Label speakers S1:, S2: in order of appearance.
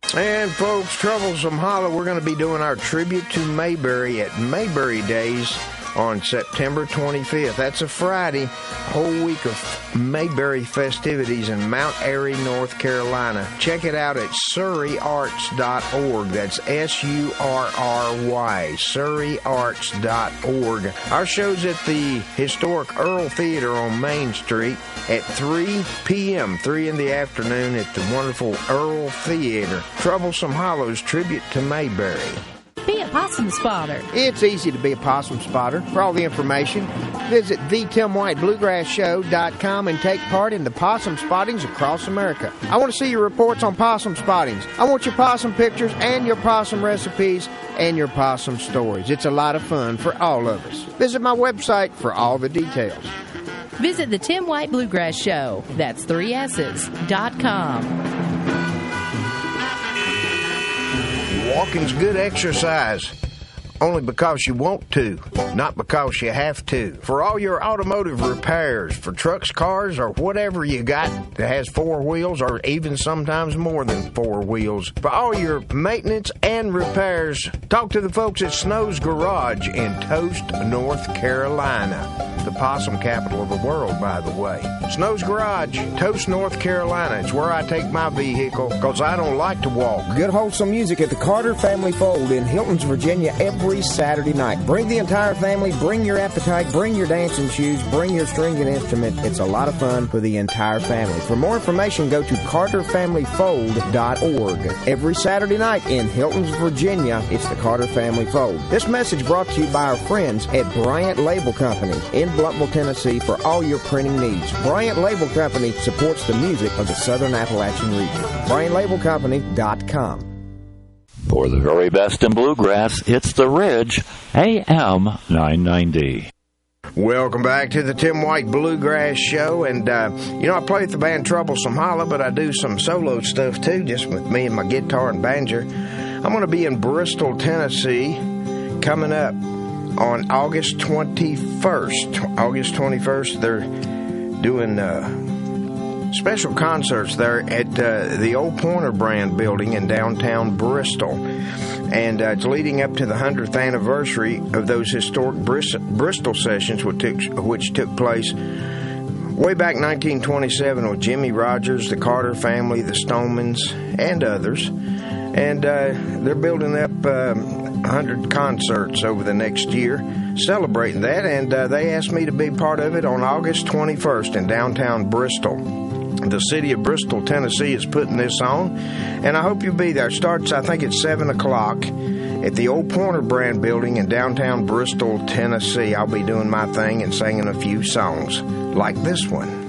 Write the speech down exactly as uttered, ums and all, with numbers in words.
S1: And folks, Troublesome Hollow, we're going to be doing our tribute to Mayberry at Mayberry Days on September twenty-fifth. That's a Friday, whole week of Mayberry festivities in Mount Airy, North Carolina. Check it out at surrey arts dot org. That's S U R R Y, surrey arts dot org. Our show's at the historic Earl Theater on Main Street at three p.m., three in the afternoon at the wonderful Earl Theater. Troublesome Hollow's tribute to Mayberry.
S2: Be a possum spotter.
S1: It's easy to be a possum spotter. For all the information, visit the tim white bluegrass show dot com and take part in the possum spottings across America. I want to see your reports on possum spottings. I want your possum pictures and your possum recipes and your possum stories. It's a lot of fun for all of us. Visit my website for all the details.
S2: Visit the Tim White Bluegrass Show. That's three S's dot com.
S1: Walking's good exercise, only because you want to, not because you have to. For all your automotive repairs, for trucks, cars, or whatever you got that has four wheels, or even sometimes more than four wheels, for all your maintenance and repairs, talk to the folks at Snow's Garage in Toast, North Carolina. The possum capital of the world, by the way. Snow's Garage, Toast, North Carolina. It's where I take my vehicle because I don't like to walk.
S3: Good wholesome music at the Carter Family Fold in Hiltons, Virginia every Saturday night. Bring the entire family, bring your appetite, bring your dancing shoes, bring your stringed instrument. It's a lot of fun for the entire family. For more information, go to carter family fold dot org. Every Saturday night in Hiltons, Virginia, it's the Carter Family Fold. This message brought to you by our friends at Bryant Label Company in Blumpville, Tennessee for all your printing needs. Bryant Label Company supports the music of the Southern Appalachian region. bryant label company dot com.
S4: For the very best in bluegrass, it's The Ridge, A M nine ninety.
S1: Welcome back to the Tim White Bluegrass Show. And, uh, you know, I play with the band Troublesome Hollow, but I do some solo stuff, too, just with me and my guitar and banjo. I'm going to be in Bristol, Tennessee, coming up on August twenty-first. August twenty-first, they're doing uh, special concerts there at uh, the Old Pointer Brand building in downtown Bristol. And uh, it's leading up to the hundredth anniversary of those historic Bristol, Bristol sessions, which took, which took place way back in nineteen twenty-seven with Jimmy Rogers, the Carter family, the Stonemans, and others. And uh, they're building up um, one hundred concerts over the next year, celebrating that. And uh, they asked me to be part of it on August twenty-first in downtown Bristol. The city of Bristol, Tennessee is putting this on, and I hope you'll be there. It starts, I think, at seven o'clock at the Old Pointer Brand building in downtown Bristol, Tennessee. I'll be doing my thing and singing a few songs like this one.